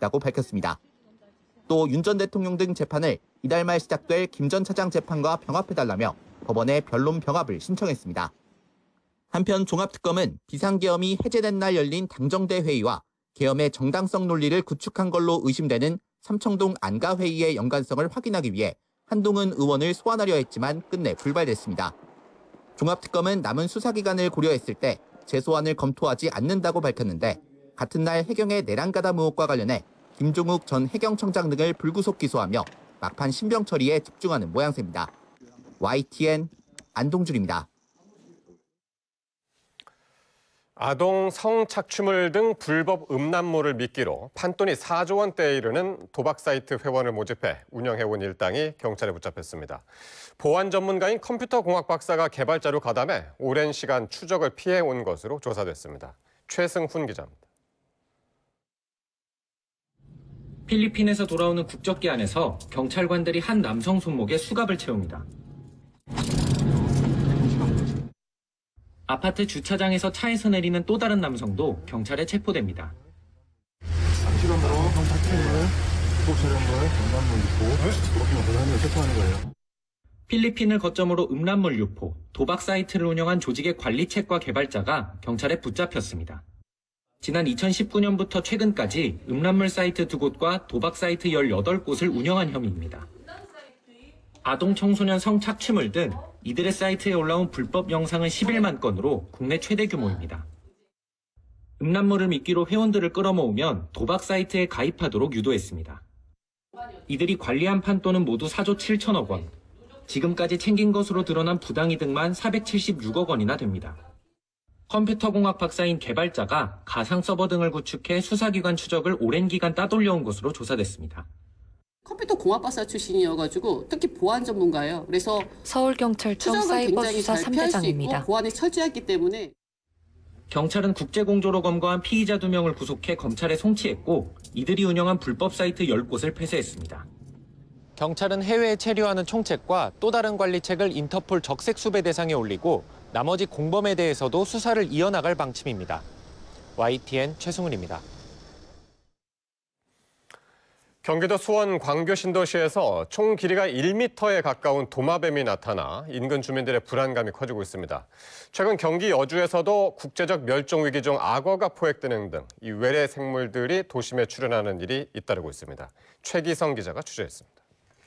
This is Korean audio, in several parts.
있다고 밝혔습니다. 또 윤 전 대통령 등 재판을 이달 말 시작될 김 전 차장 재판과 병합해달라며 법원에 변론 병합을 신청했습니다. 한편 종합특검은 비상계엄이 해제된 날 열린 당정대 회의와 계엄의 정당성 논리를 구축한 걸로 의심되는 삼청동 안가회의의 연관성을 확인하기 위해 한동훈 의원을 소환하려 했지만 끝내 불발됐습니다. 종합특검은 남은 수사기간을 고려했을 때 재소환을 검토하지 않는다고 밝혔는데 같은 날 해경의 내란가담 의혹과 관련해 김종욱 전 해경청장 등을 불구속 기소하며 막판 신병 처리에 집중하는 모양새입니다. YTN 안동준입니다. 아동 성착취물 등 불법 음란물을 미끼로 판돈이 4조 원대에 이르는 도박 사이트 회원을 모집해 운영해온 일당이 경찰에 붙잡혔습니다. 보안 전문가인 컴퓨터 공학 박사가 개발자로 가담해 오랜 시간 추적을 피해온 것으로 조사됐습니다. 최승훈 기자입니다. 필리핀에서 돌아오는 국적기 안에서 경찰관들이 한 남성 손목에 수갑을 채웁니다. 아파트 주차장에서 차에서 내리는 또 다른 남성도 경찰에 체포됩니다. 실험으로 성착취물, 불법 촬영물, 음란물 유포, 그렇게 하면 체포하는 거예요. 필리핀을 거점으로 음란물 유포, 도박 사이트를 운영한 조직의 관리책과 개발자가 경찰에 붙잡혔습니다. 지난 2019년부터 최근까지 음란물 사이트 2곳과 도박 사이트 18곳을 운영한 혐의입니다. 아동 청소년 성착취물 등 이들의 사이트에 올라온 불법 영상은 11만 건으로 국내 최대 규모입니다. 음란물을 미끼로 회원들을 끌어모으면 도박 사이트에 가입하도록 유도했습니다. 이들이 관리한 판돈은 모두 4조 7천억 원, 지금까지 챙긴 것으로 드러난 부당이득만 476억 원이나 됩니다. 컴퓨터공학 박사인 개발자가 가상 서버 등을 구축해 수사기관 추적을 오랜 기간 따돌려온 것으로 조사됐습니다. 컴퓨터 공학 박사 출신이어가지고 특히 보안 전문가예요. 그래서 서울경찰청 사이버수사 3대장입니다. 보안에 철저했기 때문에 경찰은 국제공조로 검거한 피의자 2명을 구속해 검찰에 송치했고 이들이 운영한 불법 사이트 10곳을 폐쇄했습니다. 경찰은 해외에 체류하는 총책과 또 다른 관리책을 인터폴 적색 수배 대상에 올리고 나머지 공범에 대해서도 수사를 이어나갈 방침입니다. YTN 최승훈입니다. 경기도 수원 광교 신도시에서 총 길이가 1m에 가까운 도마뱀이 나타나 인근 주민들의 불안감이 커지고 있습니다. 최근 경기 여주에서도 국제적 멸종위기 중 악어가 포획되는 등 이 외래 생물들이 도심에 출현하는 일이 잇따르고 있습니다. 최기성 기자가 취재했습니다.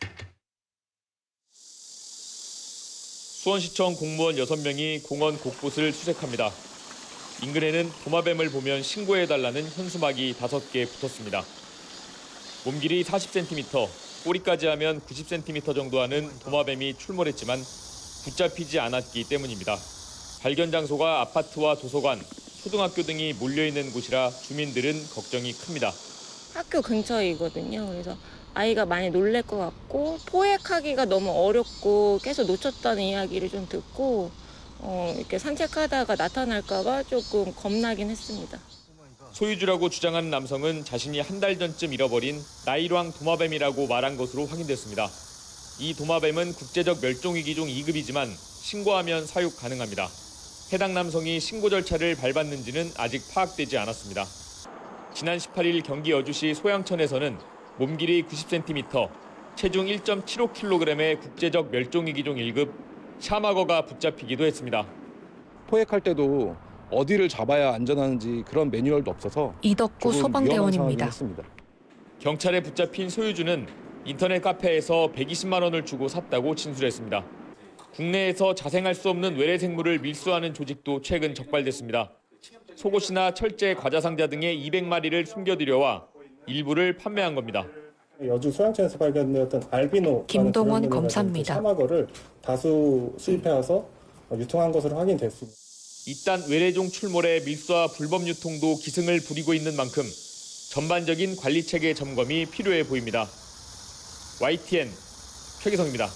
수원시청 공무원 6명이 공원 곳곳을 수색합니다. 인근에는 도마뱀을 보면 신고해달라는 현수막이 5개 붙었습니다. 몸 길이 40cm, 꼬리까지 하면 90cm 정도 하는 도마뱀이 출몰했지만 붙잡히지 않았기 때문입니다. 발견 장소가 아파트와 도서관, 초등학교 등이 몰려있는 곳이라 주민들은 걱정이 큽니다. 학교 근처이거든요. 그래서 아이가 많이 놀랄 것 같고 포획하기가 너무 어렵고 계속 놓쳤다는 이야기를 좀 듣고 이렇게 산책하다가 나타날까 봐 조금 겁나긴 했습니다. 소유주라고 주장하는 남성은 자신이 한 달 전쯤 잃어버린 나일왕 도마뱀이라고 말한 것으로 확인됐습니다. 이 도마뱀은 국제적 멸종위기 중 2급이지만 신고하면 사육 가능합니다. 해당 남성이 신고 절차를 밟았는지는 아직 파악되지 않았습니다. 지난 18일 경기 여주시 소양천에서는 몸 길이 90cm, 체중 1.75kg의 국제적 멸종위기 중 1급 샤마거가 붙잡히기도 했습니다. 포획할 때도 어디를 잡아야 안전한지 그런 매뉴얼도 없어서 이덕구 소방대원입니다. 경찰에 붙잡힌 소유주는 인터넷 카페에서 120만 원을 주고 샀다고 진술했습니다. 국내에서 자생할 수 없는 외래 생물을 밀수하는 조직도 최근 적발됐습니다. 속옷이나 철제, 과자상자 등의 200마리를 숨겨들여와 일부를 판매한 겁니다. 여주 소양천에서 발견되었던 알비노 김동원 검사입니다. 사마거를 다수 수입해와서 유통한 것으로 확인됐습니다. 이딴 외래종 출몰에 밀수와 불법 유통도 기승을 부리고 있는 만큼 전반적인 관리체계 점검이 필요해 보입니다. YTN 최기성입니다.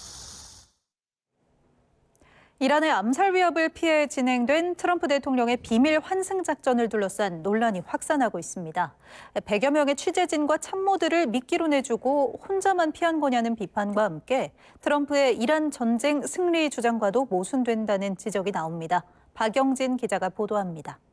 이란의 암살 위협을 피해 진행된 트럼프 대통령의 비밀 환승 작전을 둘러싼 논란이 확산하고 있습니다. 100여 명의 취재진과 참모들을 미끼로 내주고 혼자만 피한 거냐는 비판과 함께 트럼프의 이란 전쟁 승리 주장과도 모순된다는 지적이 나옵니다. 박영진 기자가 보도합니다.